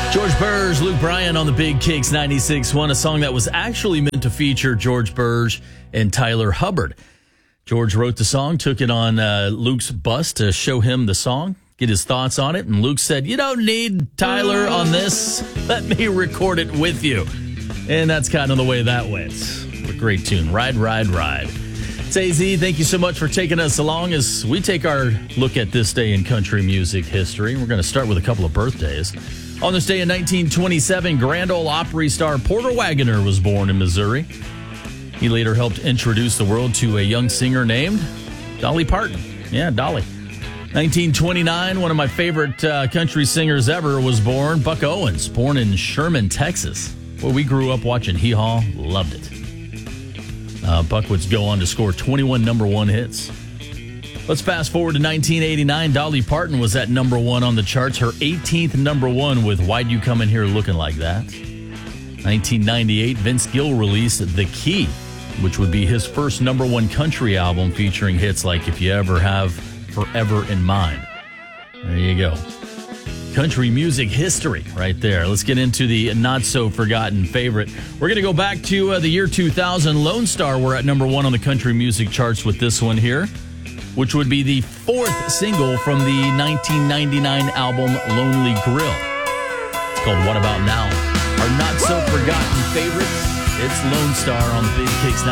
George Burge, Luke Bryan on the Big Kicks 96.1, a song that was actually meant to feature George Burge and Tyler Hubbard. George wrote the song, took it on Luke's bus to show him the song, get his thoughts on it, and Luke said, "You don't need Tyler on this. Let me record it with you." And that's kind of the way that went. What a great tune. Ride, ride, ride. It's AZ. Thank you so much for taking us along as we take our look at this day in country music history. We're going to start with a couple of birthdays. On this day in 1927, Grand Ole Opry star Porter Wagoner was born in Missouri. He later helped introduce the world to a young singer named Dolly Parton. Yeah, Dolly. 1929, one of my favorite country singers ever was born, Buck Owens, born in Sherman, Texas. Well, we grew up watching Hee Haw, loved it. Buck would go on to score 21 number one hits. Let's fast forward to 1989. Dolly Parton was at number one on the charts, her 18th number one with Why'd You Come In Here Looking Like That. 1998, Vince Gill released The Key, which would be his first number one country album featuring hits like If You Ever Have Forever in Mind. There you go. Country music history right there. Let's get into the not-so-forgotten favorite. We're going to go back to the year 2000. Lone Star were at number one on the country music charts with this one here, which would be the fourth single from the 1999 album Lonely Grill. It's called What About Now? Our not-so-forgotten favorite. It's Lone Star on the Big Kicks